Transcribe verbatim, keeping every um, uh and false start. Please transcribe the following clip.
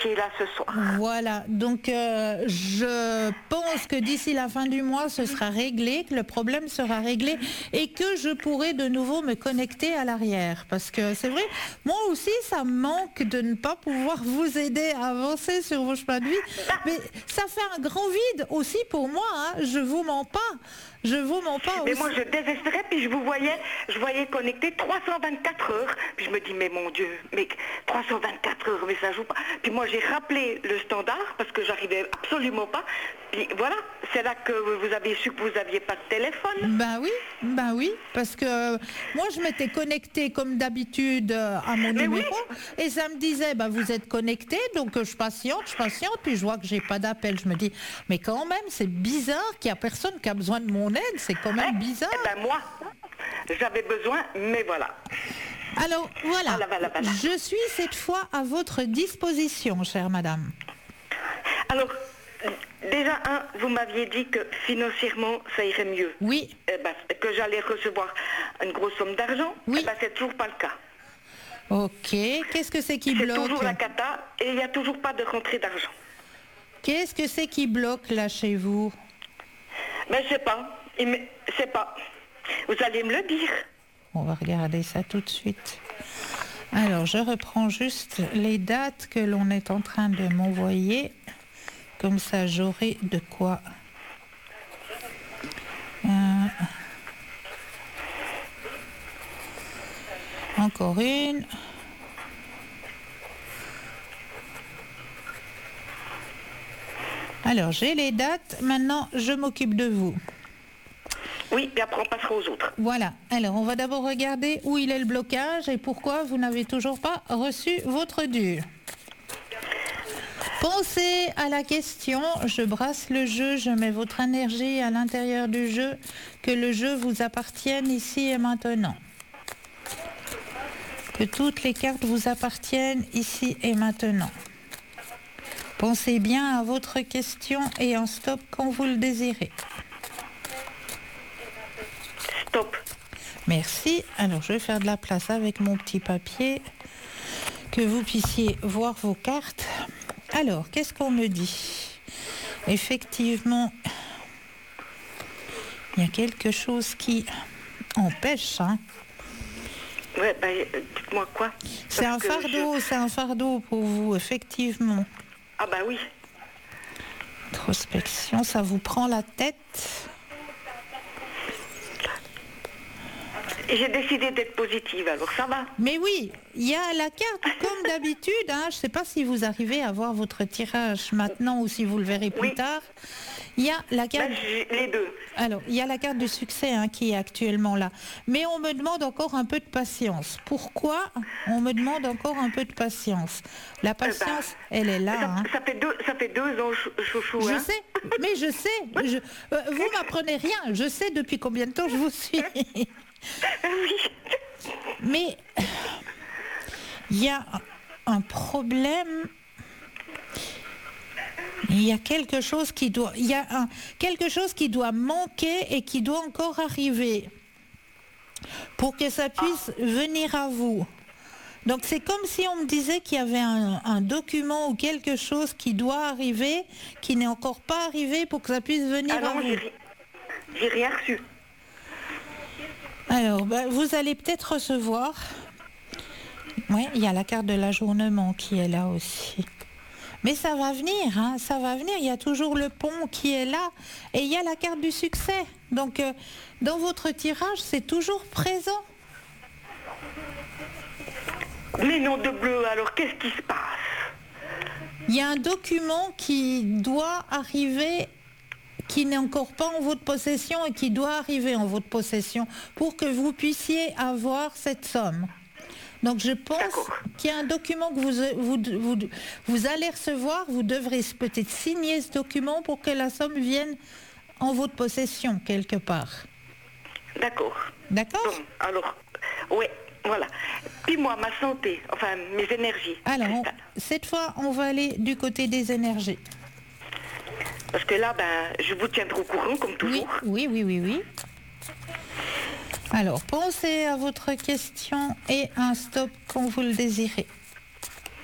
vérifier là ce soir. Voilà, donc euh, je pense que d'ici la fin du mois, ce sera réglé, que le problème sera réglé et que je pourrai de nouveau me connecter à l'arrière. Parce que c'est vrai, moi aussi, ça me manque de ne pas pouvoir vous aider à avancer sur vos chemins de vie. Mais ça fait un grand vide aussi pour moi, hein, je vous mens pas. Je vous mens pas Mais aussi. moi je désespérais, puis je vous voyais, je voyais connecté trois cent vingt-quatre heures. Puis je me dis, mais mon Dieu, mais trois cent vingt-quatre heures, mais ça joue pas. Puis moi j'ai rappelé le standard parce que j'arrivais absolument pas. Puis voilà, c'est là que vous avez su que vous n'aviez pas de téléphone. Ben oui, ben oui, parce que moi je m'étais connectée comme d'habitude à mon Mais numéro oui. et ça me disait, ben vous êtes connecté, donc je patiente, je patiente, puis je vois que j'ai pas d'appel. Je me dis, mais quand même, c'est bizarre qu'il y a personne qui a besoin de mon aide, c'est quand même Eh, bizarre. Eh ben moi, j'avais besoin, mais voilà. Alors voilà, Voilà, voilà, voilà. je suis cette fois à votre disposition, chère madame. Alors, déjà, un, vous m'aviez dit que financièrement, ça irait mieux. Oui, Eh ben, que j'allais recevoir une grosse somme d'argent. Oui. Eh ben, c'est toujours pas le cas. ok, qu'est-ce que c'est qui C'est bloque? toujours la cata et il n'y a toujours pas de rentrée d'argent. Qu'est-ce que c'est qui bloque là chez vous? Mais je sais pas. Il me... Je sais pas. Vous allez me le dire. On va regarder ça tout de suite. Alors, je reprends juste les dates que l'on est en train de m'envoyer. Comme ça, j'aurai de quoi. Euh, Encore une. Alors, j'ai les dates. Maintenant, je m'occupe de vous. Oui, et après on passera aux autres. Voilà. Alors, on va d'abord regarder où il est le blocage et pourquoi vous n'avez toujours pas reçu votre dû. Pensez à la question, je brasse le jeu, je mets votre énergie à l'intérieur du jeu, que le jeu vous appartienne ici et maintenant. Que toutes les cartes vous appartiennent ici et maintenant. Pensez bien à votre question et en stop quand vous le désirez. Stop. Merci. Alors, je vais faire de la place avec mon petit papier, que vous puissiez voir vos cartes. Alors, qu'est-ce qu'on me dit? Effectivement, il y a quelque chose qui empêche. Hein. Ouais, ben, euh, dites-moi quoi. C'est un Parce que fardeau, je- c'est un fardeau pour vous, effectivement. Ah bah oui. Introspection, ça vous prend la tête. Et j'ai décidé d'être positive, alors ça va. Mais oui, il y a la carte comme d'habitude. Hein, je ne sais pas si vous arrivez à voir votre tirage maintenant ou si vous le verrez plus Oui. tard. Il y a la carte. Ben, j'ai les deux. Alors, il y a la carte du succès hein, qui est actuellement là. Mais on me demande encore un peu de patience. Pourquoi on me demande encore un peu de patience? La patience, elle est là. Ça, Hein. ça fait deux, ça fait deux ans, chou- chouchou. Je hein. sais, mais je sais. Je, euh, vous m'apprenez rien. Je sais depuis combien de temps je vous suis. Oui. Mais il y a un problème. Il y a quelque chose qui doit, il y a un, quelque chose qui doit manquer et qui doit encore arriver pour que ça puisse venir à vous. Donc c'est comme si on me disait qu'il y avait un, un document ou quelque chose qui doit arriver, qui n'est encore pas arrivé pour que ça puisse venir Ah à non, vous. j'ai ri- j'ai rien reçu. Alors, ben, vous allez peut-être recevoir. Oui, il y a la carte de l'ajournement qui est là aussi. Mais ça va venir, hein, ça va venir. Il y a toujours le pont qui est là et il y a la carte du succès. Donc, euh, dans votre tirage, c'est toujours présent. Mais non de bleu, alors qu'est-ce qui se passe? Il y a un document qui doit arriver, qui n'est encore pas en votre possession et qui doit arriver en votre possession pour que vous puissiez avoir cette somme. Donc je pense D'accord. qu'il y a un document que vous, vous, vous, vous allez recevoir, vous devrez peut-être signer ce document pour que la somme vienne en votre possession quelque part. D'accord. D'accord? Bon, alors, ouais, voilà. Puis moi, ma santé, enfin mes énergies. Alors, on- Christelle. cette fois, on va aller du côté des énergies. Parce que là, ben, je vous tiendrai au courant, comme Oui, toujours. oui, oui, oui, oui. Alors, pensez à votre question et un stop quand vous le désirez.